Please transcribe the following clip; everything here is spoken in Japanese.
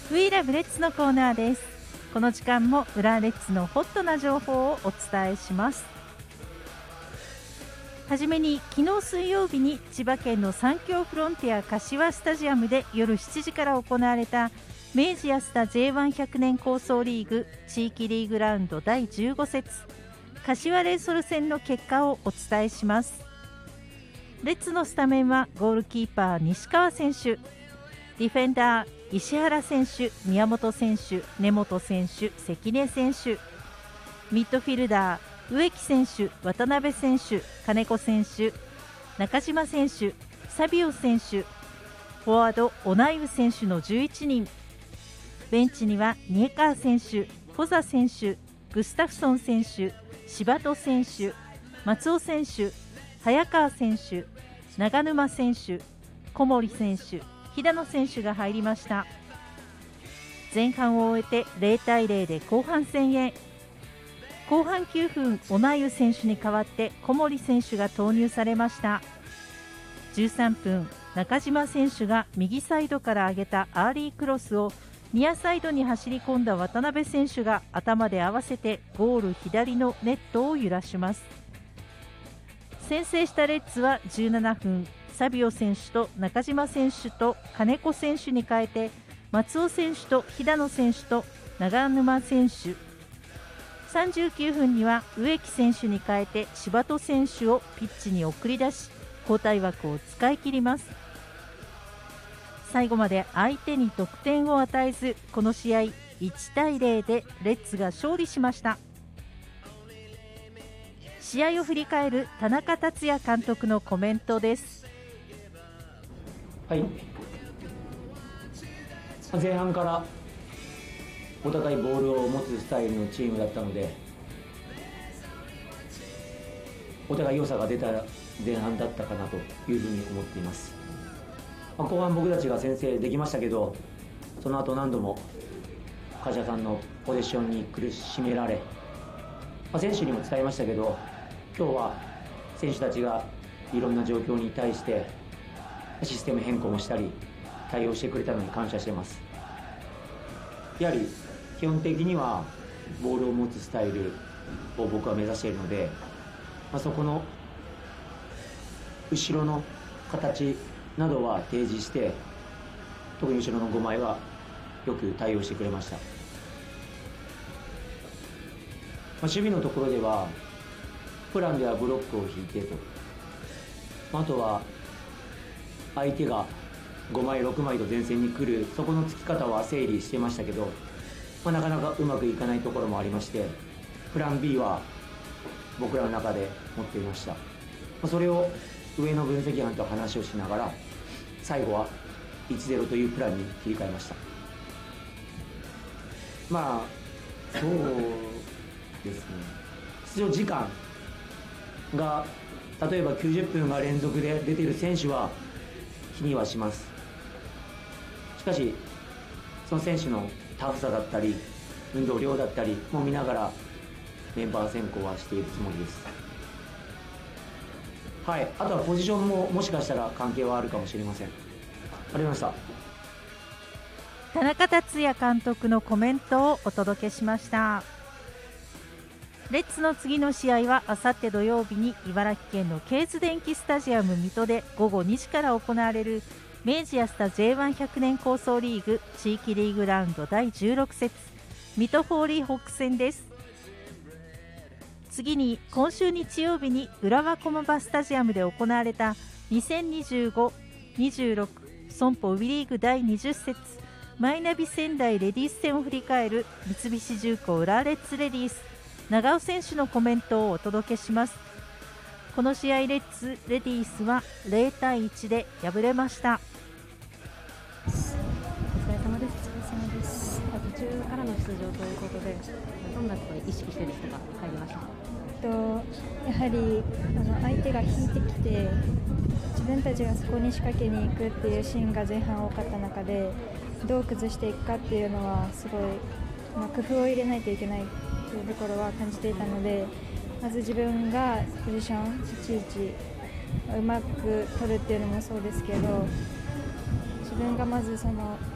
We Love レッツのコーナーです。この時間も裏レッツのホットな情報をお伝えします。はじめに昨日水曜日に千葉県の三協フロンティア柏スタジアムで夜7時から行われた明治安田 J1100 年構想リーグ地域リーグラウンド第15節柏レイソル戦の結果をお伝えします。レッツのスタメンはゴールキーパー西川選手、ディフェンダー石原選手、宮本選手、根本選手、関根選手、ミッドフィルダー植木選手、渡辺選手、金子選手、中島選手、サビオ選手、フォワードオナイウ選手の11人、ベンチにはニエカー選手、ポザ選手、グスタフソン選手、柴戸選手、松尾選手、早川選手、長沼選手、小森選手、飛田野選手が入りました。前半を終えて0対0で後半戦へ。後半9分、オナイウ選手に代わって小森選手が投入されました。13分、中島選手が右サイドから上げたアーリークロスをニアサイドに走り込んだ渡辺選手が頭で合わせてゴール左のネットを揺らします。先制したレッズは17分、サビオ選手と中島選手と金子選手に代えて松尾選手と飛田野選手と長沼選手、39分には植木選手に代えて柴戸選手をピッチに送り出し交代枠を使い切ります。最後まで相手に得点を与えず、この試合1対0でレッズが勝利しました。試合を振り返る田中達也監督のコメントです。 はい、前半からお互いボールを持つスタイルのチームだったので、お互い良さが出た前半だったかなというふうに思っています。後半僕たちが先制できましたけど、その後何度も柏さんのポゼッションに苦しめられ、選手にも伝えましたけど、今日は選手たちがいろんな状況に対してシステム変更もしたり対応してくれたのに感謝しています。やはり基本的にはボールを持つスタイルを僕は目指しているので、そこの後ろの形などは提示して、特に後ろの5枚はよく対応してくれました。守備のところではプランではブロックを引いてと、あとは相手が5枚6枚と前線に来る、そこのつき方は整理してましたけど、なかなかうまくいかないところもありまして、プラン B は僕らの中で持っていました。それを上の分析班と話をしながら、最後は 1-0 というプランに切り替えました。そうですね、出場時間が例えば90分が連続で出ている選手は気にはします。しかしその選手のタフさだったり運動量だったりも見ながらメンバー選考はしているつもりです。はい、あとはポジションももしかしたら関係はあるかもしれません。ありました。 田中達也監督のコメントをお届けしました。レッツの次の試合はあさって土曜日に茨城県のケーズ電機スタジアム水戸で午後2時から行われる明治安田 J1100 年構想リーグ地域リーグラウンド第16節水戸ホーリーホーク戦です。次に今週日曜日に浦和駒場スタジアムで行われた2025-26損保ウィリーグ第20節マイナビ仙台レディース戦を振り返る三菱重工浦和レッズレディース長尾選手のコメントをお届けします。この試合レッズレディースは0対1で敗れました。 お疲れ様です。途中からの出場ということで、どんなことを意識してる人が入りましたか？ やはり相手が引いてきて自分たちがそこに仕掛けに行くっていうシーンが前半多かった中で、どう崩していくかっていうのはすごい、工夫を入れないといけないというところは感じていたので、まず自分がポジション立ち位置うまく取るっていうのもそうですけど、自分がまずその